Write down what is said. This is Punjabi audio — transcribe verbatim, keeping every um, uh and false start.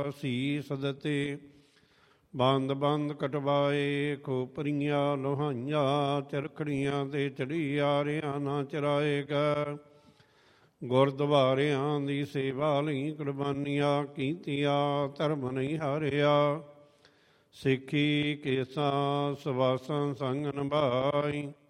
ਸੀਸ ਦਿੱਤੇ। ਬੰਦ ਬੰਦ ਕਟਵਾਏ ਖੋਪਰੀਆਂ ਲੋਹਾਈਆਂ, ਚਰਖੜੀਆਂ ਤੇ ਚੜੀਆਰਿਆਂ ਨਾ ਚਰਾਏਗਾ। ਗੁਰਦੁਆਰਿਆਂ ਦੀ ਸੇਵਾ ਲਈ ਕੁਰਬਾਨੀਆਂ ਕੀਤੀਆਂ, ਧਰਮ ਨਹੀਂ ਹਾਰਿਆ। ਸਿੱਖੀ ਕੇਸਾਂ ਸਵਾਸਾਂ ਸੰਗ ਨਿਭਾਈ,